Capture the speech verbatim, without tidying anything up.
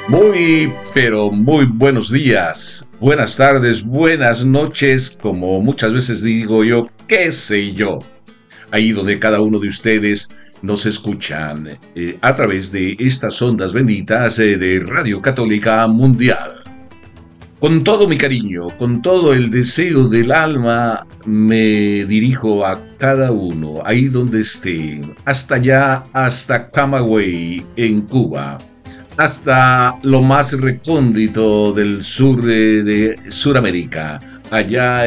Muy, pero muy buenos días, buenas tardes, buenas noches, como muchas veces digo yo, qué sé yo, ahí donde cada uno de ustedes nos escuchan eh, a través de estas ondas benditas eh, de Radio Católica Mundial. Con todo mi cariño, con todo el deseo del alma, me dirijo a cada uno, ahí donde estén, hasta allá, hasta Camagüey, en Cuba, hasta lo más recóndito del sur eh, de Sudamérica, allá